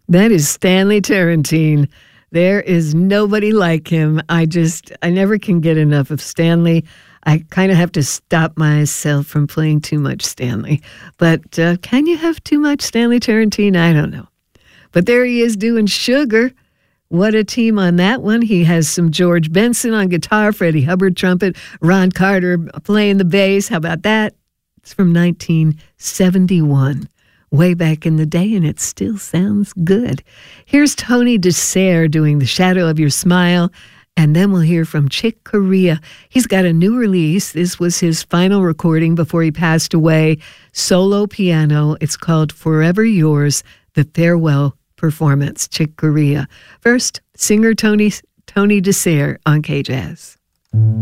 That is Stanley Turrentine. There is nobody like him. I never can get enough of Stanley. I kind of have to stop myself from playing too much Stanley. But can you have too much Stanley Turrentine? I don't know. But there he is doing Sugar. What a team on that one. He has some George Benson on guitar, Freddie Hubbard trumpet, Ron Carter playing the bass. How about that? It's from 1971. Way back in the day, and it still sounds good. Here's Tony DeSare doing The Shadow of Your Smile, and then we'll hear from Chick Corea. He's got a new release. This was his final recording before he passed away. Solo piano. It's called Forever Yours, the farewell performance. Chick Corea. First, singer Tony DeSare on K-Jazz.